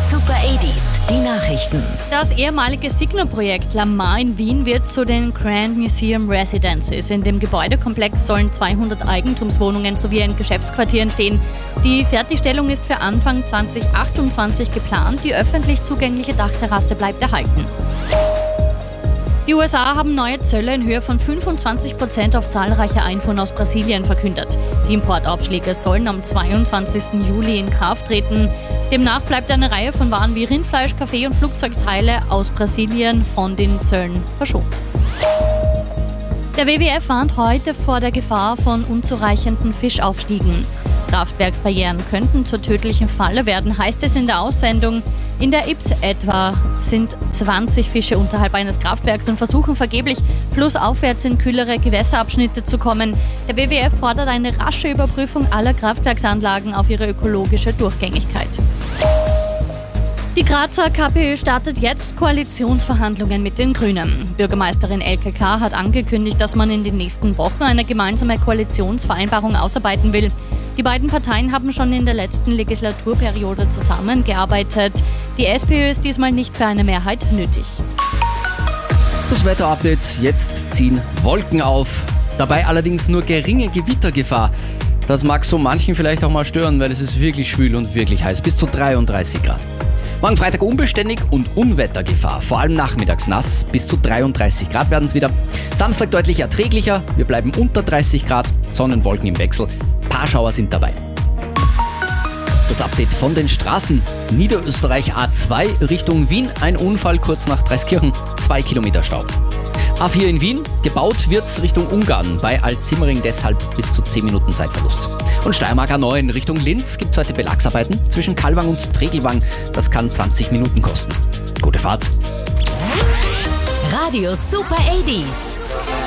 Super 80s, die Nachrichten. Das ehemalige Signa-Projekt Lamar in Wien wird zu den Grand Museum Residences. In dem Gebäudekomplex sollen 200 Eigentumswohnungen sowie ein Geschäftsquartier entstehen. Die Fertigstellung ist für Anfang 2028 geplant. Die öffentlich zugängliche Dachterrasse bleibt erhalten. Die USA haben neue Zölle in Höhe von 25% auf zahlreiche Einfuhren aus Brasilien verkündet. Die Importaufschläge sollen am 22. Juli in Kraft treten. Demnach bleibt eine Reihe von Waren wie Rindfleisch, Kaffee und Flugzeugteile aus Brasilien von den Zöllen verschont. Der WWF warnt heute vor der Gefahr von unzureichenden Fischaufstiegen. Kraftwerksbarrieren könnten zur tödlichen Falle werden, heißt es in der Aussendung. In der Ybbs etwa sind 20 Fische unterhalb eines Kraftwerks und versuchen vergeblich, flussaufwärts in kühlere Gewässerabschnitte zu kommen. Der WWF fordert eine rasche Überprüfung aller Kraftwerksanlagen auf ihre ökologische Durchgängigkeit. Die Grazer KPÖ startet jetzt Koalitionsverhandlungen mit den Grünen. Bürgermeisterin Elke K. hat angekündigt, dass man in den nächsten Wochen eine gemeinsame Koalitionsvereinbarung ausarbeiten will. Die beiden Parteien haben schon in der letzten Legislaturperiode zusammengearbeitet. Die SPÖ ist diesmal nicht für eine Mehrheit nötig. Das Wetterupdate: Jetzt ziehen Wolken auf. Dabei allerdings nur geringe Gewittergefahr. Das mag so manchen vielleicht auch mal stören, weil es ist wirklich schwül und wirklich heiß, bis zu 33 Grad. Morgen Freitag unbeständig und Unwettergefahr, vor allem nachmittags nass, bis zu 33 Grad werden es wieder. Samstag deutlich erträglicher, wir bleiben unter 30 Grad, Sonnenwolken im Wechsel, Paarschauer sind dabei. Das Update von den Straßen: Niederösterreich A2 Richtung Wien, ein Unfall kurz nach Dreiskirchen, 2 Kilometer Stau. A4 in Wien, gebaut wird's Richtung Ungarn, bei Altsimmering deshalb bis zu 10 Minuten Zeitverlust. Und Steiermark A9 Richtung Linz gibt's heute Belagsarbeiten zwischen Kalwang und Tregelwang, das kann 20 Minuten kosten. Gute Fahrt. Radio Super 80s.